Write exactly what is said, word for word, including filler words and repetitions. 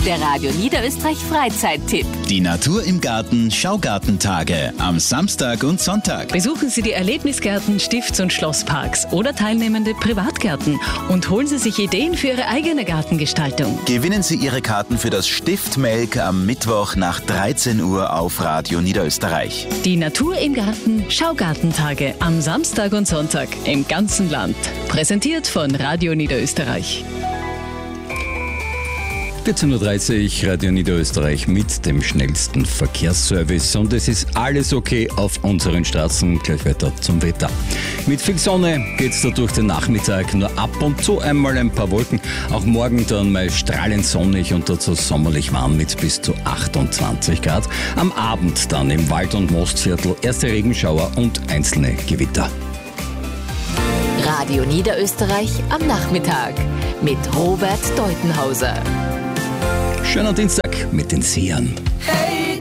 Der Radio Niederösterreich Freizeittipp. Die Natur im Garten Schaugartentage am Samstag und Sonntag. Besuchen Sie die Erlebnisgärten, Stifts- und Schlossparks oder teilnehmende Privatgärten und holen Sie sich Ideen für Ihre eigene Gartengestaltung. Gewinnen Sie Ihre Karten für das Stiftmelk am Mittwoch nach dreizehn Uhr auf Radio Niederösterreich. Die Natur im Garten Schaugartentage am Samstag und Sonntag im ganzen Land. Präsentiert von Radio Niederösterreich. vierzehn Uhr dreißig, Radio Niederösterreich mit dem schnellsten Verkehrsservice. Und es ist alles okay auf unseren Straßen. Gleich weiter zum Wetter. Mit viel Sonne geht es da durch den Nachmittag, nur ab und zu einmal ein paar Wolken. Auch morgen dann mal strahlend sonnig und dazu sommerlich warm mit bis zu achtundzwanzig Grad. Am Abend dann im Wald- und Mostviertel erste Regenschauer und einzelne Gewitter. Radio Niederösterreich am Nachmittag mit Robert Deutenhauser. Schöner Dienstag mit den Sehern.